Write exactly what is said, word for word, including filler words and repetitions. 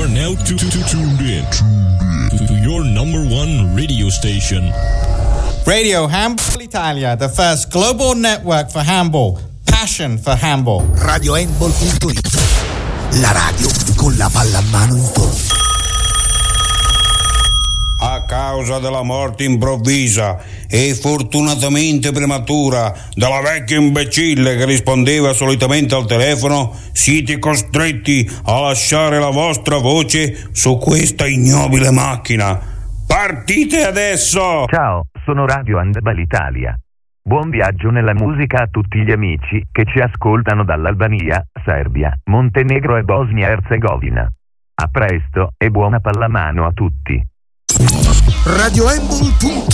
are now to, to, to, tuned in to, to your number one radio station. Radio Handball Italia, the first global network for handball. Passion for handball. radio handball punto it, la radio con la palla a mano in torno. A causa della morte improvvisa e fortunatamente prematura della vecchia imbecille che rispondeva solitamente al telefono, siete costretti a lasciare la vostra voce su questa ignobile macchina. Partite adesso! Ciao, sono Radio Handball Italia. Buon viaggio nella musica a tutti gli amici che ci ascoltano dall'Albania, Serbia, Montenegro e Bosnia-Erzegovina. A presto e buona pallamano a tutti. radio handball punto